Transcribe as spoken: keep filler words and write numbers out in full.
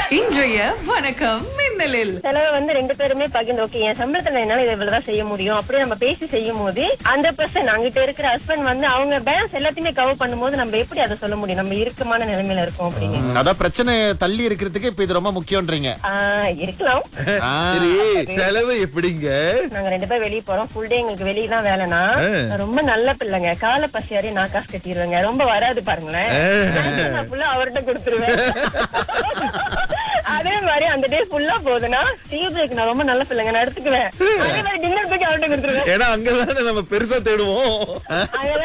இன்றைய வணக்கம் மின்னலில் செலவை வந்து ரெண்டு பேருமே பகிர்ந்து ஓகே என் சம்பளத்துல என்னால இது இவ்வளவுதான் செய்ய முடியும் அப்படி நம்ம பேசி செய்யும் போது அந்த பர்சன் அங்கிட்ட இருக்கிற ஹஸ்பண்ட் வந்து அவங்க பேலன்ஸ் எல்லாத்தையுமே கவர் பண்ணும்போது நம்ம எப்படி அதை சொல்ல முடியும் நம்ம இறுக்கமான நிலைமையில இருக்கோம் அப்படின்னு ம், அதான் பிரச்சனை தள்ளி இருக்கிறதுக்கு இப்ப இது ரொம்ப முக்கியம்ன்றீங்க. ஆஹ் இருக்கலாம். ஆ, சரி, செலவு எப்படிங்க? நாங்க ரெண்டு பேரும் வெளியே போறோம் ஃபுல் டே எங்களுக்கு வெளியே தான் வேலைனா நான் ரொம்ப நல்ல பிள்ளைங்க காலை பசியாரி நான் காசு கட்டிடுவேங்க ரொம்ப வராது பாருங்களேன் நான் ஃபுல்லா அவர்கிட்ட கொடுத்துருவேன். அதே மாதிரி அந்த டே ஃபுல்லா போகுதுன்னா டீ பிரேக் நான் ரொம்ப நல்ல பிள்ளைங்க நான் எடுத்துக்குவேன். அதே மாதிரி டின்னர் பிரேக் அவர்கிட்ட கொடுத்துருவேன். ஏன்னா அங்கதானே நம்ம பெருசா தேடுவோம். அதெல்லாம்